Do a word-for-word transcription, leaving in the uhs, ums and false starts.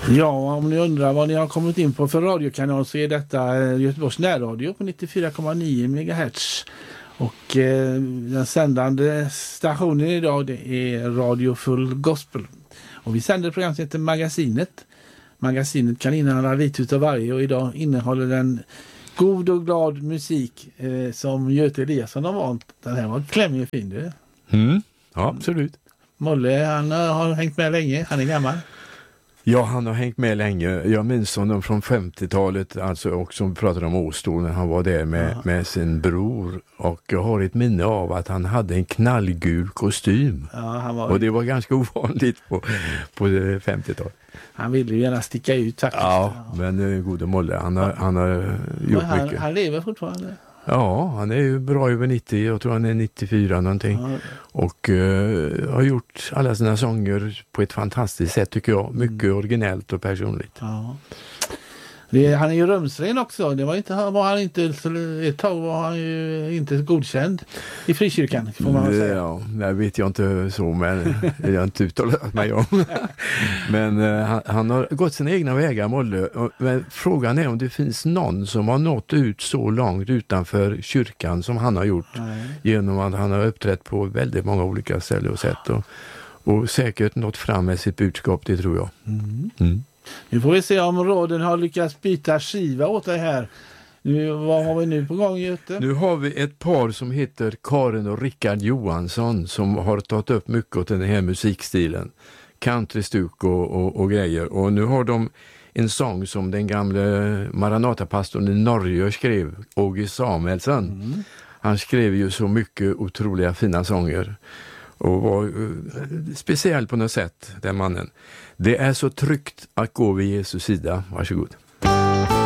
Ja, om ni undrar vad ni har kommit in på för radiokanal så är detta Göteborgs närradio på nittiofyra komma nio megahertz. Och eh, den sändande stationen idag det är Radio Full Gospel. Och vi sänder ett program som heter Magasinet. Magasinet kan innehålla lite utav varje och idag innehåller den god och glad musik eh, som Göte Eliasson har valt. Den här var klämmig och fin, du. Mm, ja, absolut. Molle, han har hängt med länge. Han är gammal. Ja, han har hängt med länge. Jag minns honom från femtiotalet, alltså också pratade om Åstol när han var där med, ja. med sin bror. Och jag har ett minne av att han hade en knallgul kostym. Ja, han var... Och det var ganska ovanligt på, på femtiotalet. Han ville ju gärna sticka ut faktiskt. Ja, men uh, gode Molle, han har, han har gjort han, mycket. Han lever fortfarande. Ja, han är ju bra över nittio, jag tror han är nittiofyra någonting. Ja. Och uh, har gjort alla sina sånger på ett fantastiskt sätt tycker jag. Mycket mm. originellt och personligt. Ja. Det, han är ju rumsren också. Det var inte, var han inte, ett tag var han ju inte godkänd i frikyrkan, får man säga. Ja, det vet jag inte så, men det har jag inte uttalat mig om. Men uh, han, han har gått sina egna vägar, Molle. Men frågan är om det finns någon som har nått ut så långt utanför kyrkan som han har gjort. Nej. Genom att han har uppträtt på väldigt många olika ställen och sätt. Och, och säkert nått fram med sitt budskap, det tror jag. Mm. Mm. Nu får vi se om råden har lyckats byta skiva åt det här. Nu, vad har vi nu på gång, Göte? Nu har vi ett par som heter Karin och Rickard Johansson som har tagit upp mycket åt den här musikstilen. Countrystuk och, och, och grejer. Och nu har de en sång som den gamla Maranatapastorn i Norge skrev, Åge Samuelsson. Mm. Han skrev ju så mycket otroliga fina sånger. Och var uh, speciell på något sätt, den mannen. Det är så tryggt att gå vid Jesus sida. Varsågod.